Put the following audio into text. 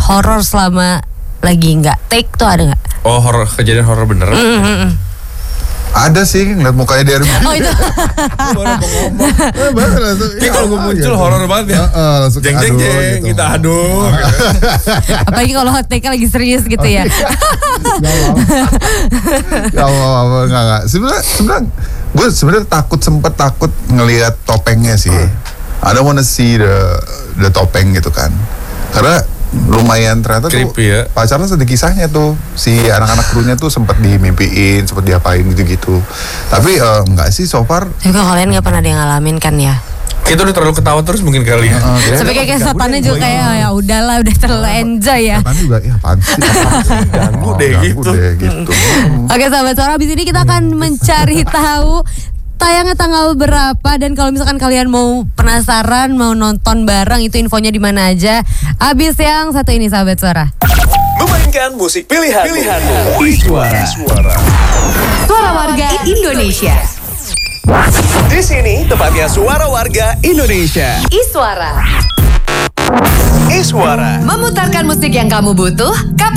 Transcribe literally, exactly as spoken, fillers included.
horor selama lagi nggak take tuh ada nggak? Oh, horor, kejadian horor beneran? Mm-hmm. Ada sih, ngeliat mukanya dia. Oh itu. Baru mau ngomong. Ini kalau gue muncul horor banget ya. Jeng jeng jeng, kita aduh. Apalagi kalau hot take lagi serius gitu ya. Ya Allah, enggak enggak. Sebenarnya sebenarnya gue sebenarnya takut sempet takut ngelihat topengnya sih. I don't wanna see the the topeng gitu kan. Karena lumayan ternyata creepy tuh ya. pacarnya sedih kisahnya tuh si anak-anak krunya tuh sempat dimimpiin, sempat diapain gitu-gitu. Tapi uh, enggak sih so far. Tapi kalau kalian nggak pernah ada yang ngalamin kan ya? Kita udah terlalu ketawa terus mungkin kali ya. Uh, Sampai kayak kayak setannya juga kayak oh, ya udahlah udah terlalu enjoy ya. Setannya juga ya apaan sih? Ganggu deh gitu. Deh, gitu. Oke sahabat suara, abis ini kita akan mencari tahu tayangnya tanggal berapa, dan kalau misalkan kalian mau penasaran mau nonton bareng itu infonya di mana aja. Abis yang satu ini sahabat suara. Memainkan musik pilihan. Pilihanmu. Iswara. Iswara. Suara warga Indonesia. Di sini tempatnya suara warga Indonesia. Iswara. Iswara. Memutarkan musik yang kamu butuh kapan